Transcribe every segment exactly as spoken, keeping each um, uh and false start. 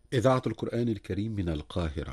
إذاعة القرآن الكريم من القاهرة،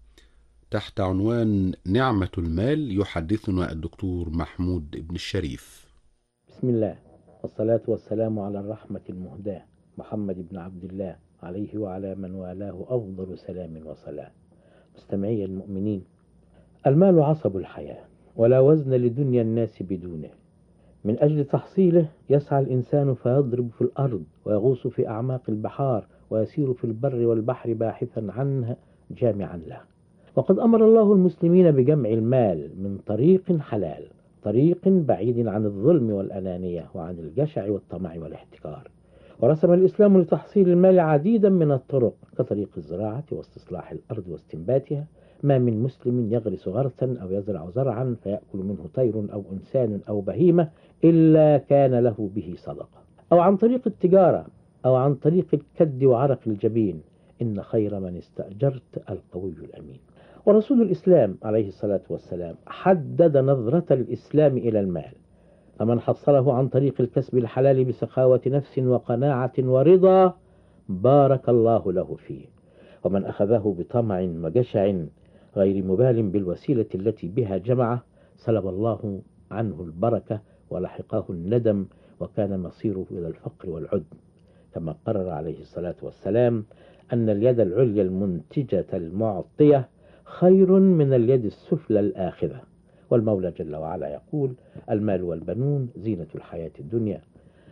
تحت عنوان نعمة المال، يحدثنا الدكتور محمود ابن الشريف. بسم الله، والصلاة والسلام على الرحمة المهداة محمد بن عبد الله عليه وعلى من والاه أفضل سلام وصلاة. مستمعي المؤمنين، المال عصب الحياة، ولا وزن لدنيا الناس بدونه. من أجل تحصيله يسعى الإنسان فيضرب في الأرض ويغوص في أعماق البحار ويسير في البر والبحر باحثا عنه جامعا له. وقد أمر الله المسلمين بجمع المال من طريق حلال، طريق بعيد عن الظلم والأنانية وعن الجشع والطمع والاحتكار. ورسم الإسلام لتحصيل المال عديدا من الطرق، كطريق الزراعة واستصلاح الأرض واستنباتها. ما من مسلم يغرس غرسا أو يزرع زرعا فيأكل منه طير أو إنسان أو بهيمة إلا كان له به صدقة. أو عن طريق التجارة، أو عن طريق الكد وعرق الجبين. إن خير من استأجرت القوي الأمين. ورسول الإسلام عليه الصلاة والسلام حدد نظرة الإسلام إلى المال، فمن حصله عن طريق الكسب الحلال بسخاوة نفس وقناعة ورضا بارك الله له فيه، ومن أخذه بطمع وجشع غير مبال بالوسيلة التي بها جمعه سلب الله عنه البركة ولحقه الندم، وكان مصيره إلى الفقر والعدم. كما قرر عليه الصلاة والسلام أن اليد العليا المنتجة المعطية خير من اليد السفلى الآخذة. والمولى جل وعلا يقول: المال والبنون زينة الحياة الدنيا،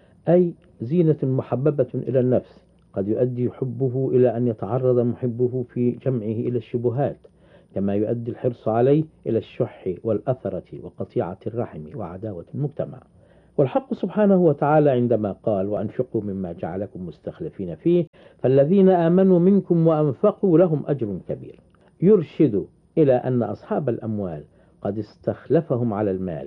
أي زينة محببة إلى النفس، قد يؤدي حبه إلى أن يتعرض محبه في جمعه إلى الشبهات، كما يؤدي الحرص عليه إلى الشح والأثرة وقطيعة الرحم وعداوة المجتمع. والحق سبحانه وتعالى عندما قال: وأنفقوا مما جعلكم مستخلفين فيه فالذين آمنوا منكم وأنفقوا لهم أجر كبير، يرشد إلى أن أصحاب الأموال قد استخلفهم على المال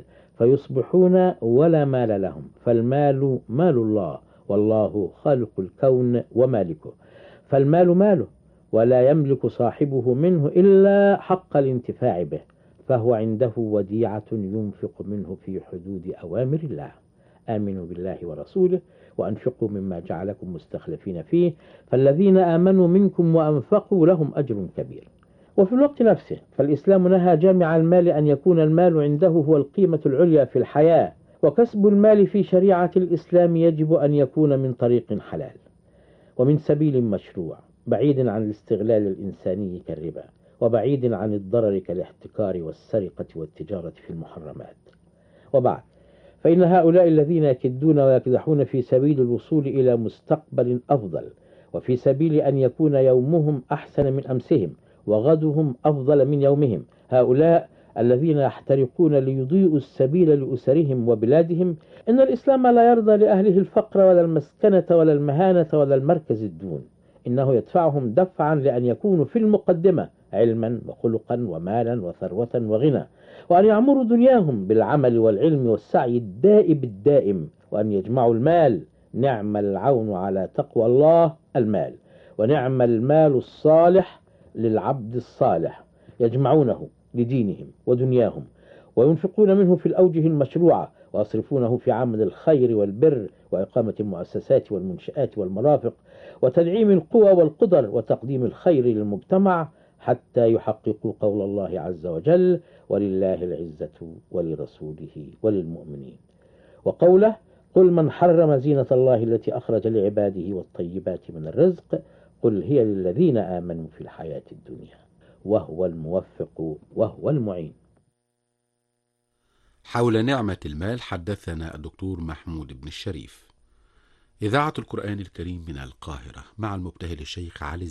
فيصبحون ولا مال لهم، فالمال مال الله، والله خالق الكون ومالكه، فالمال ماله ولا يملك صاحبه منه إلا حق الانتفاع به، فهو عنده وديعة ينفق منه في حدود أوامر الله. آمنوا بالله ورسوله وأنفقوا مما جعلكم مستخلفين فيه فالذين آمنوا منكم وأنفقوا لهم أجر كبير. وفي الوقت نفسه فالإسلام نهى جامع المال أن يكون المال عنده هو القيمة العليا في الحياة، وكسب المال في شريعة الإسلام يجب أن يكون من طريق حلال ومن سبيل مشروع، بعيد عن الاستغلال الإنساني كالربا، وبعيد عن الضرر كالاحتكار والسرقة والتجارة في المحرمات. وبعد، فإن هؤلاء الذين يكدون ويكدحون في سبيل الوصول إلى مستقبل أفضل، وفي سبيل أن يكون يومهم أحسن من أمسهم وغدهم أفضل من يومهم، هؤلاء الذين يحترقون ليضيئوا السبيل لأسرهم وبلادهم، إن الإسلام لا يرضى لأهله الفقر ولا المسكنة ولا المهانة ولا المركز الدون، إنه يدفعهم دفعا لأن يكونوا في المقدمة علما وخلقا ومالا وثروة وغنى، وأن يعمروا دنياهم بالعمل والعلم والسعي الدائب الدائم، وأن يجمعوا المال. نعم العون على تقوى الله المال، ونعم المال الصالح للعبد الصالح، يجمعونه لدينهم ودنياهم، وينفقون منه في الأوجه المشروعة، ويصرفونه في عمل الخير والبر وإقامة المؤسسات والمنشآت والمرافق وتدعيم القوى والقدر وتقديم الخير للمجتمع، حتى يحققوا قول الله عز وجل: ولله العزة ولرسوله وللمؤمنين، وقوله: قل من حرم زينة الله التي أخرج لعباده والطيبات من الرزق قل هي للذين آمنوا في الحياة الدنيا، وهو الموفق وهو المعين. حول نعمة المال حدثنا الدكتور محمود ابن الشريف. إذاعة القرآن الكريم من القاهرة، مع المبتهل الشيخ علي